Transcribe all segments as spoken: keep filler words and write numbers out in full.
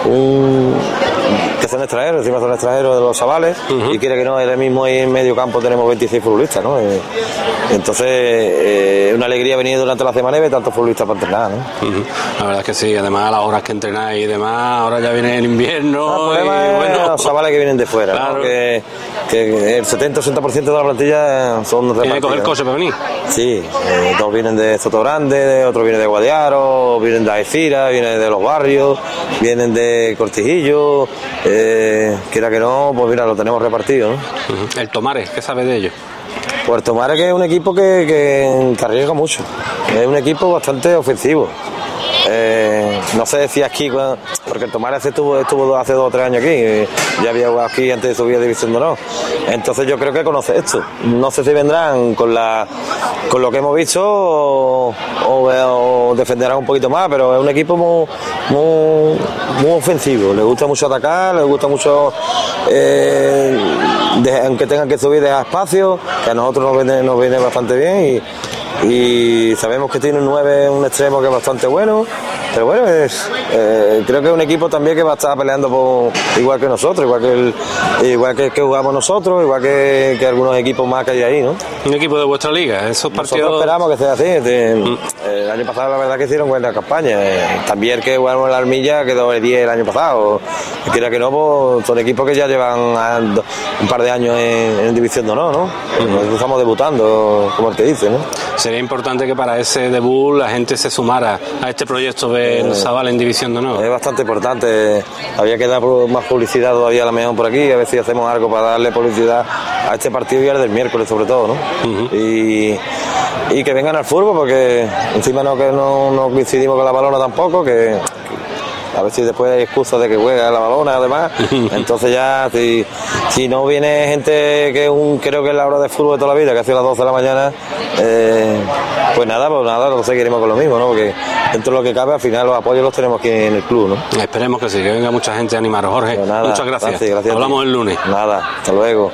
un que son extranjeros, encima son extranjeros de los chavales, uh-huh. y quiere que no, él mismo ahí en medio campo tenemos veintiséis futbolistas, ¿no? Eh, entonces, es eh, una alegría venir durante la semana y ver tantos futbolistas para entrenar, ¿no? Uh-huh. La verdad es que sí, además a las horas que entrenáis y demás, ahora ya viene el invierno. No, el problema y, es bueno, los chavales que vienen de fuera, claro. ¿no? que, que el setenta o ochenta por ciento de la plantilla son repartidos. ¿Tiene que coger coche para venir? Sí, eh, dos vienen de Sotogrande, otros vienen de Guadiaro, vienen de Algeciras, vienen de los barrios, vienen de Cortijillo, eh, quiera que no, pues mira, lo tenemos repartido, ¿no? Uh-huh. El Tomares, ¿qué sabe de ellos? Pues Tomares, que es un equipo que, que, que arriesga mucho, es un equipo bastante ofensivo. Eh, no sé si aquí, porque el Tomares estuvo, estuvo hace dos o tres años aquí, ya había jugado aquí antes de subir a División de Honor, entonces yo creo que conoce esto. No sé si vendrán con la con lo que hemos visto o, o, o defenderán un poquito más, pero es un equipo muy, muy, muy ofensivo, le gusta mucho atacar, le gusta mucho, eh, de, aunque tengan que subir, dejar espacio, que a nosotros nos viene, nos viene bastante bien, y y sabemos que tiene un nueve, un extremo que es bastante bueno, pero bueno, es, eh, creo que es un equipo también que va a estar peleando por, igual que nosotros, igual que el, igual que, que jugamos nosotros, igual que, que algunos equipos más que hay ahí, ¿no? Un equipo de vuestra liga, esos partidos. Nosotros esperamos que sea así. De, mm. El año pasado la verdad que hicieron buena campaña, eh, también que jugamos en la Armilla quedó el diez el año pasado, quiera que no, pues, son equipos que ya llevan un par de años en, en División de Honor, ¿no? Mm. Nosotros estamos debutando, como el que dice, ¿no? Sería importante que para ese debut la gente se sumara a este proyecto de eh, Zabal en División de Honor. Es bastante importante, había que dar más publicidad todavía a la mejor por aquí, a ver si hacemos algo para darle publicidad a este partido y al del miércoles sobre todo, ¿no? Uh-huh. y, y que vengan al fútbol, porque encima no que no, no coincidimos con la Balona tampoco, que a ver si después hay excusas de que juega la Balona además. Entonces ya si, si no viene gente que un creo que es la hora de fútbol de toda la vida, que hace las doce de la mañana, eh, pues nada, pues nada, lo seguiremos con lo mismo, ¿no? Porque dentro de lo que cabe, al final los apoyos los tenemos aquí en el club, ¿no? Esperemos que sí, que venga mucha gente a animaros. Jorge, nada, muchas gracias. gracias, gracias. Hablamos el lunes. Nada, hasta luego.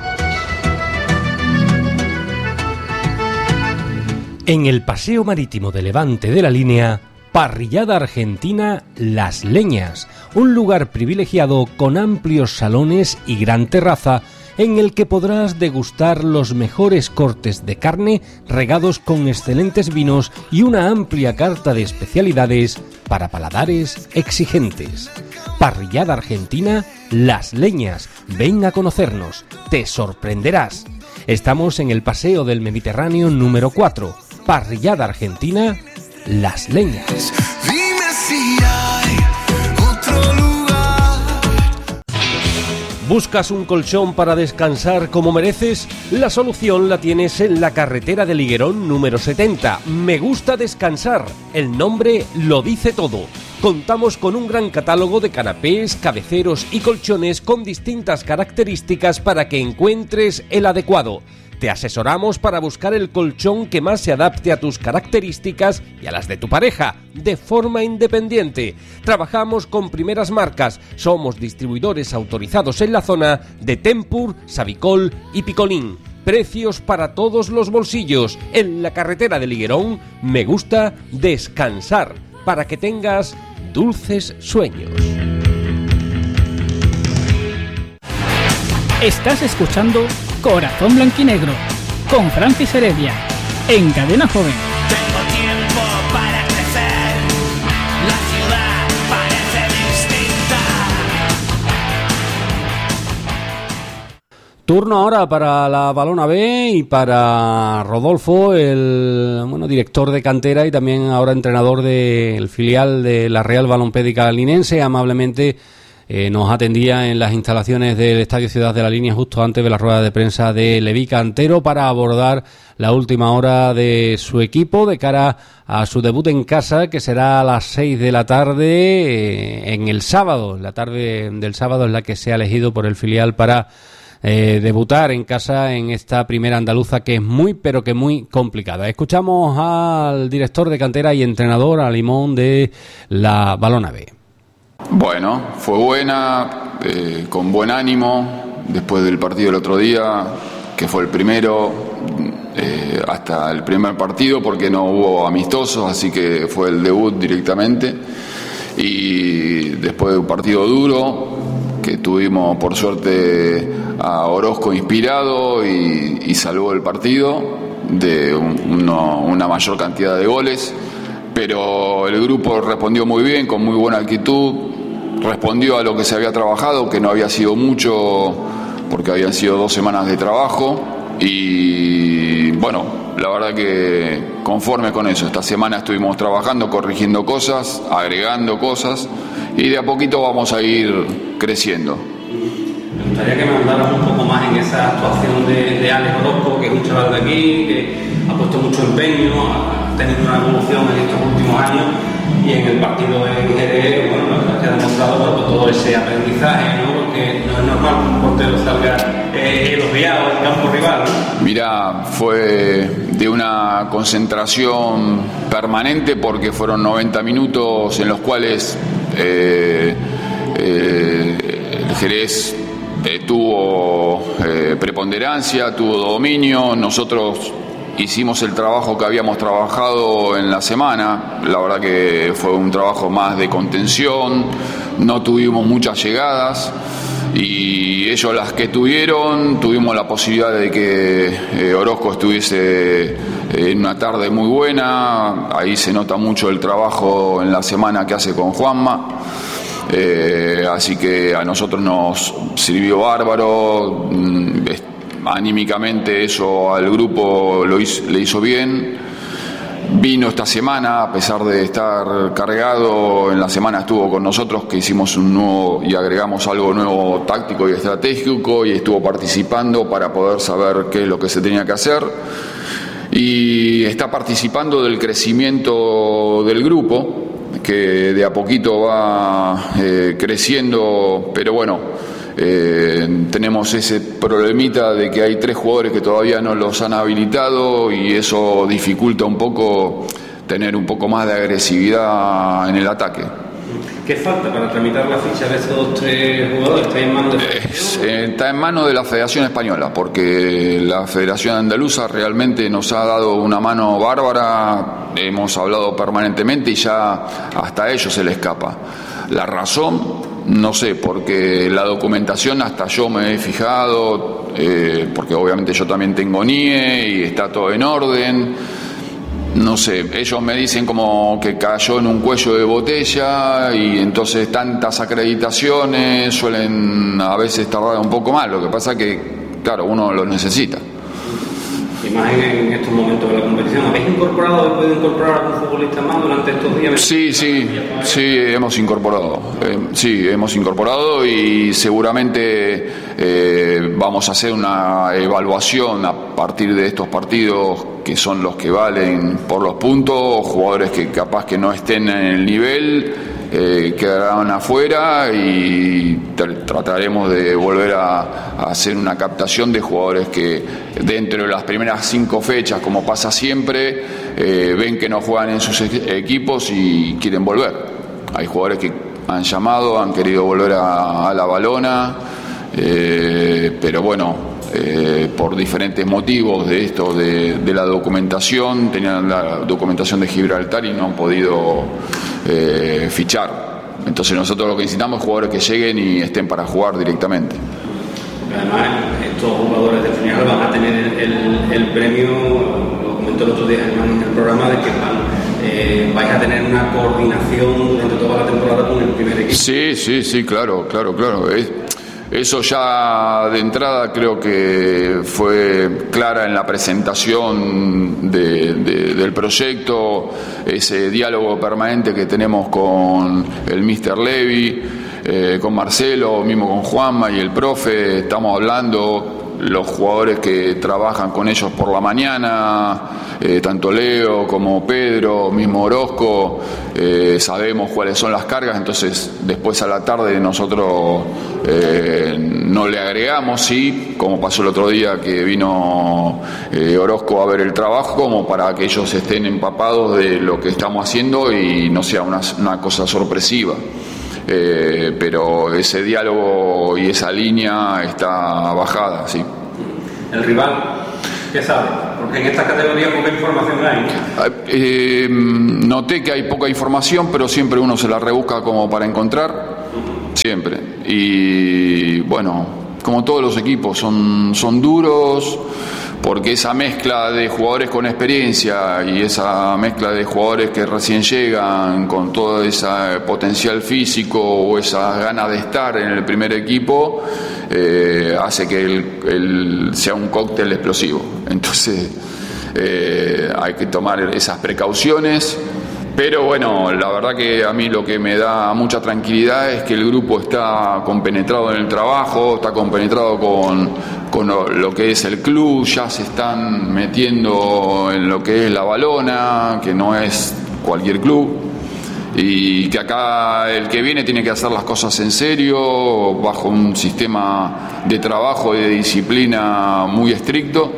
En el Paseo Marítimo de Levante de la Línea, Parrillada Argentina Las Leñas, un lugar privilegiado con amplios salones y gran terraza en el que podrás degustar los mejores cortes de carne regados con excelentes vinos y una amplia carta de especialidades para paladares exigentes. Parrillada Argentina Las Leñas, ven a conocernos, te sorprenderás. Estamos en el Paseo del Mediterráneo número cuatro, Parrillada Argentina Las Leñas. Dime si hay otro lugar. ¿Buscas un colchón para descansar como mereces? La solución la tienes en la carretera de Liguerón número setenta. Me gusta descansar. El nombre lo dice todo. Contamos con un gran catálogo de canapés, cabeceros y colchones con distintas características para que encuentres el adecuado. Te asesoramos para buscar el colchón que más se adapte a tus características y a las de tu pareja, de forma independiente. Trabajamos con primeras marcas, somos distribuidores autorizados en la zona de Tempur, Savicol y Picolín. Precios para todos los bolsillos. En la carretera de Liguerón, me gusta descansar, para que tengas dulces sueños. Estás escuchando Corazón Blanquinegro con Francis Heredia en Cadena Joven. Tengo tiempo para crecer. La ciudad parece distinta. Turno ahora para la Balona B y para Rodolfo, el bueno director de cantera y también ahora entrenador del filial de la Real Balompédica Linense. Amablemente Eh, nos atendía en las instalaciones del Estadio Ciudad de la Línea justo antes de la rueda de prensa de Leví Cantero para abordar la última hora de su equipo de cara a su debut en casa, que será a las seis de la tarde eh, en el sábado. La tarde del sábado es la que se ha elegido por el filial para eh, debutar en casa en esta primera andaluza, que es muy pero que muy complicada. Escuchamos al director de cantera y entrenador, a Limón, de la Balona B. Bueno, fue buena, eh, con buen ánimo, después del partido del otro día, que fue el primero, eh, hasta el primer partido, porque no hubo amistosos, así que fue el debut directamente. y después de un partido duro, que tuvimos por suerte a Orozco inspirado y, y salvó el partido de un, uno, una mayor cantidad de goles, pero el grupo respondió muy bien, con muy buena actitud, respondió a lo que se había trabajado, que no había sido mucho porque habían sido dos semanas de trabajo, y bueno, la verdad que conforme con eso. Esta semana estuvimos trabajando, corrigiendo cosas, agregando cosas, y de a poquito vamos a ir creciendo. Me gustaría que me hablaras un poco más en esa actuación de, de Alex Orozco, que es un chaval de aquí, que ha puesto mucho empeño, ha tenido una evolución en estos últimos años, y en el partido en Jerez, bueno, la verdad que ha demostrado bueno, todo ese aprendizaje, ¿no? Porque no es normal que un portero salga eh, elogiado en campo rival, ¿no? Mirá, fue de una concentración permanente, porque fueron noventa minutos en los cuales eh, eh, el Jerez eh, tuvo eh, preponderancia, tuvo dominio. Nosotros hicimos el trabajo que habíamos trabajado en la semana. La verdad que fue un trabajo más de contención, no tuvimos muchas llegadas, y ellos las que tuvieron, tuvimos la posibilidad de que eh, Orozco estuviese en una tarde muy buena. Ahí se nota mucho el trabajo en la semana que hace con Juanma. Eh, así que a nosotros nos sirvió bárbaro. Anímicamente eso al grupo lo hizo, le hizo bien. Vino esta semana, a pesar de estar cargado, en la semana estuvo con nosotros, que hicimos un nuevo y agregamos algo nuevo táctico y estratégico, y estuvo participando para poder saber qué es lo que se tenía que hacer, y está participando del crecimiento del grupo, que de a poquito va eh, creciendo, pero bueno, Eh, tenemos ese problemita de que hay tres jugadores que todavía no los han habilitado, y eso dificulta un poco tener un poco más de agresividad en el ataque. ¿Qué falta para tramitar la ficha de esos tres jugadores? ¿Está en manos de la Federación? Eh, está en manos de la Federación Española, porque la Federación Andaluza realmente nos ha dado una mano bárbara. Hemos hablado permanentemente y ya hasta a ellos se les escapa. La razón, no sé, porque la documentación hasta yo me he fijado, eh, porque obviamente yo también tengo N I E y está todo en orden. No sé, ellos me dicen como que cayó en un cuello de botella, y entonces tantas acreditaciones suelen a veces tardar un poco más. Lo que pasa que, claro, uno los necesita. Y más en, en estos momentos de la competición. ¿Habéis incorporado, he podido incorporar a algún futbolista más durante estos días? Sí, sí, sí, hemos incorporado. Eh, sí, hemos incorporado, y seguramente eh, vamos a hacer una evaluación a partir de estos partidos, que son los que valen por los puntos. Jugadores que capaz que no estén en el nivel eh, quedarán afuera, y tr- trataremos de volver a, a hacer una captación de jugadores que dentro de las primeras cinco fechas, como pasa siempre, eh, ven que no juegan en sus e- equipos y quieren volver. Hay jugadores que han llamado, han querido volver a, a la Valona, eh, pero bueno, Eh, por diferentes motivos de esto, de, de la documentación, tenían la documentación de Gibraltar y no han podido eh, fichar. Entonces nosotros lo que necesitamos es jugadores que lleguen y estén para jugar directamente. Porque además estos jugadores de final van a tener el, el premio, lo comentó el otro día Germán en el programa, de que van, eh, vais a tener una coordinación durante toda la temporada con el primer equipo. Sí, sí, sí, claro, claro, claro. Es, Eso ya de entrada creo que fue clara en la presentación de, de, del proyecto, ese diálogo permanente que tenemos con el míster Levy, eh, con Marcelo, mismo con Juanma y el profe. Estamos hablando, los jugadores que trabajan con ellos por la mañana, eh, tanto Leo como Pedro, mismo Orozco, eh, sabemos cuáles son las cargas, entonces después a la tarde nosotros eh, no le agregamos, sí, como pasó el otro día que vino eh, Orozco a ver el trabajo, como para que ellos estén empapados de lo que estamos haciendo y no sea una, una cosa sorpresiva. Eh, pero ese diálogo y esa línea está bajada, sí. ¿El rival qué sabe? Porque en esta categoría poca información hay. Eh, noté que hay poca información, pero siempre uno se la rebusca como para encontrar, siempre. Y bueno, como todos los equipos, son, son duros, porque esa mezcla de jugadores con experiencia y esa mezcla de jugadores que recién llegan con todo ese potencial físico o esas ganas de estar en el primer equipo, eh, hace que el, el, sea un cóctel explosivo. Entonces eh, hay que tomar esas precauciones. Pero bueno, la verdad que a mí lo que me da mucha tranquilidad es que el grupo está compenetrado en el trabajo, está compenetrado con, con lo, lo que es el club, ya se están metiendo en lo que es la Valona, que no es cualquier club, y que acá el que viene tiene que hacer las cosas en serio, bajo un sistema de trabajo y de disciplina muy estricto.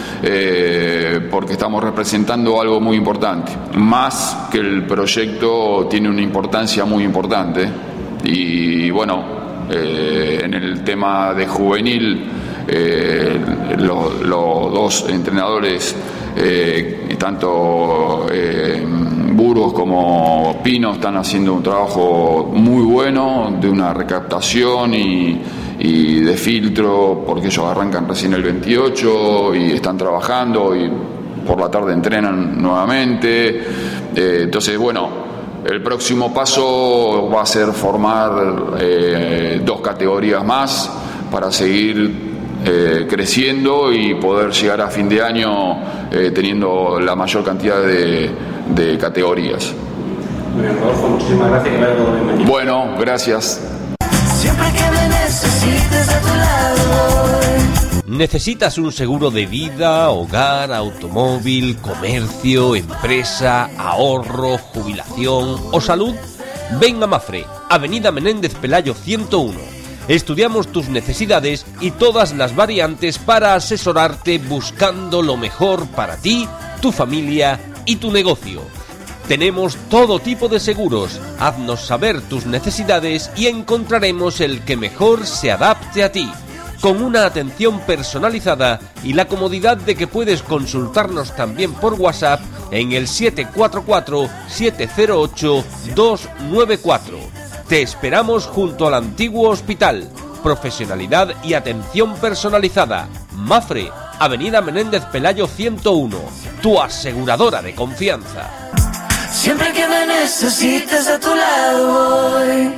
Eh, porque estamos representando algo muy importante, más que el proyecto tiene una importancia muy importante. Y bueno, eh, en el tema de juvenil, eh, los lo dos entrenadores, eh, tanto eh, Burgos como Pino, están haciendo un trabajo muy bueno de una recaptación y y de filtro, porque ellos arrancan recién el veintiocho y están trabajando y por la tarde entrenan nuevamente. Eh, entonces, bueno, el próximo paso va a ser formar eh, dos categorías más para seguir eh, creciendo y poder llegar a fin de año eh, teniendo la mayor cantidad de, de categorías. Bueno, Rodolfo, muchísimas gracias. Que vaya todo bien mañana. Bueno, gracias. Siempre que me necesites a tu lado. ¿Necesitas un seguro de vida, hogar, automóvil, comercio, empresa, ahorro, jubilación o salud? Ven a Mafre, Avenida Menéndez Pelayo ciento uno. Estudiamos tus necesidades y todas las variantes para asesorarte buscando lo mejor para ti, tu familia y tu negocio. Tenemos todo tipo de seguros. Haznos saber tus necesidades y encontraremos el que mejor se adapte a ti, con una atención personalizada y la comodidad de que puedes consultarnos también por WhatsApp en el siete cuatro cuatro, siete cero ocho, dos nueve cuatro. Te esperamos junto al antiguo hospital. Profesionalidad y atención personalizada. Mafre, Avenida Menéndez Pelayo ciento uno, tu aseguradora de confianza. Siempre que me necesites a tu lado voy.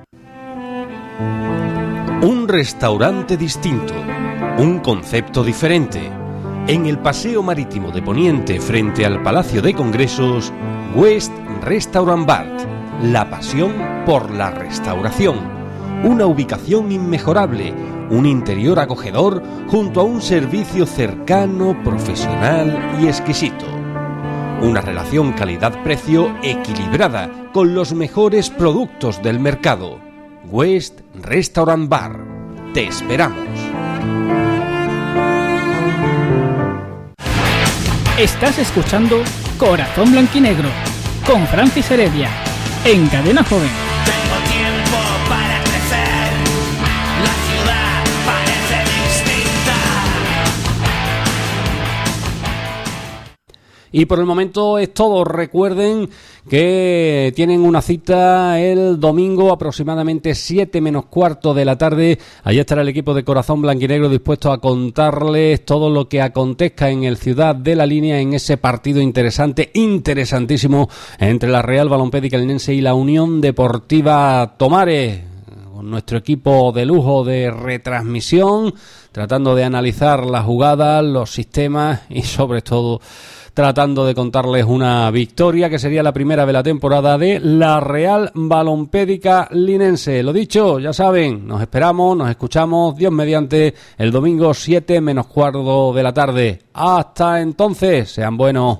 Un restaurante distinto, un concepto diferente. En el Paseo Marítimo de Poniente, frente al Palacio de Congresos, West Restaurant Bar, la pasión por la restauración. Una ubicación inmejorable, un interior acogedor junto a un servicio cercano, profesional y exquisito. Una relación calidad-precio equilibrada con los mejores productos del mercado. West Restaurant Bar. Te esperamos. Estás escuchando Corazón Blanquinegro con Francis Heredia en Cadena Joven. Tengo tiempo para crecer. La ciudad parece distinta. Y por el momento es todo. Recuerden que tienen una cita el domingo aproximadamente siete menos cuarto de la tarde. Allí estará el equipo de Corazón Blanquinegro dispuesto a contarles todo lo que acontezca en el Ciudad de la Línea en ese partido interesante, interesantísimo entre la Real Balompédica Linense y la Unión Deportiva Tomares. Con nuestro equipo de lujo de retransmisión, tratando de analizar las jugadas, los sistemas y sobre todo tratando de contarles una victoria que sería la primera de la temporada de la Real Balompédica Linense. Lo dicho, ya saben, nos esperamos, nos escuchamos, Dios mediante, el domingo siete menos cuarto de la tarde. Hasta entonces, sean buenos.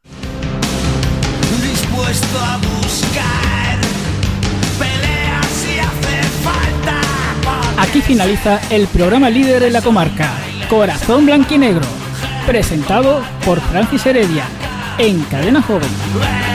Dispuesto a buscar peleas si hace falta. Aquí finaliza el programa líder en la comarca, Corazón Blanquinegro, presentado por Francis Heredia en Cadena Joven.